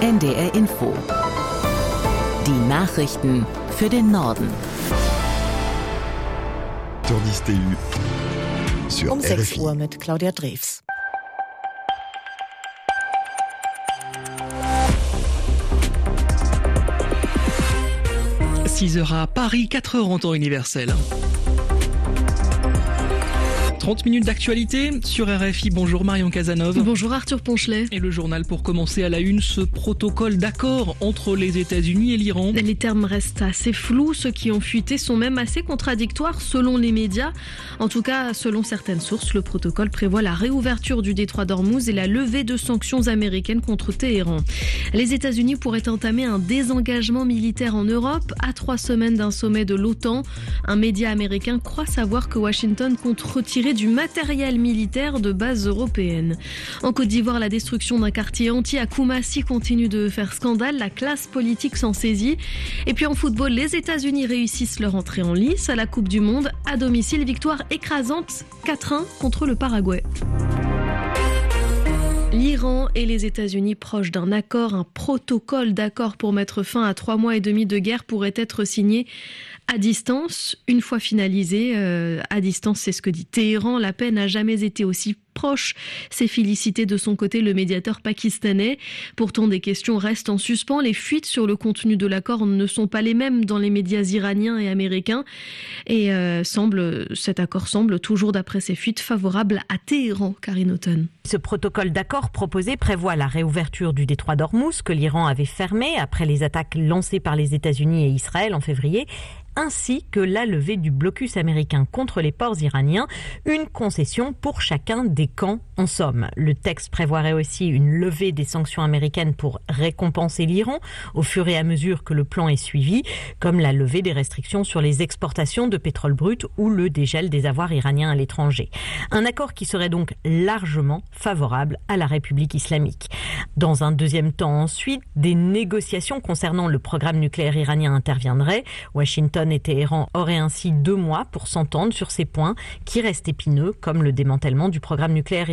NDR Info. Die Nachrichten für den Norden. Tournis TU sur um RFI. 6 Uhr mit Claudia Drews. « 6h à Paris, 4h en temps universel. 30 minutes d'actualité sur RFI. Bonjour Marion Casanov. Bonjour Arthur Ponchelet. Et le journal pour commencer à la une, ce protocole d'accord entre les États-Unis et l'Iran. Les termes restent assez flous, ceux qui ont fuité sont même assez contradictoires selon les médias. En tout cas, selon certaines sources, le protocole prévoit la réouverture du détroit d'Ormuz et la levée de sanctions américaines contre Téhéran. Les États-Unis pourraient entamer un désengagement militaire en Europe à 3 semaines d'un sommet de l'OTAN. Un média américain croit savoir que Washington compte retirer du matériel militaire de bases européennes. En Côte d'Ivoire, la destruction d'un quartier entier à Koumassi continue de faire scandale. La classe politique s'en saisit. Et puis en football, les États-Unis réussissent leur entrée en lice à la Coupe du Monde. À domicile, victoire écrasante 4-1 contre le Paraguay. L'Iran et les États-Unis proches d'un accord, un protocole d'accord pour mettre fin à 3 mois et demi de guerre pourrait être signé à distance. Une fois finalisé, à distance, c'est ce que dit Téhéran. La paix n'a jamais été aussi proche, s'est félicité de son côté le médiateur pakistanais. Pourtant, des questions restent en suspens. Les fuites sur le contenu de l'accord ne sont pas les mêmes dans les médias iraniens et américains. Et cet accord semble, toujours d'après ces fuites, favorable à Téhéran, Karine Auton. Ce protocole d'accord proposé prévoit la réouverture du détroit d'Ormuz que l'Iran avait fermé après les attaques lancées par les États-Unis et Israël en février, ainsi que la levée du blocus américain contre les ports iraniens, une concession pour chacun des camps en somme. Le texte prévoirait aussi une levée des sanctions américaines pour récompenser l'Iran au fur et à mesure que le plan est suivi, comme la levée des restrictions sur les exportations de pétrole brut ou le dégel des avoirs iraniens à l'étranger. Un accord qui serait donc largement favorable à la République islamique. Dans un deuxième temps ensuite, des négociations concernant le programme nucléaire iranien interviendraient. Washington et Téhéran auraient ainsi 2 mois pour s'entendre sur ces points qui restent épineux, comme le démantèlement du programme nucléaire iranien.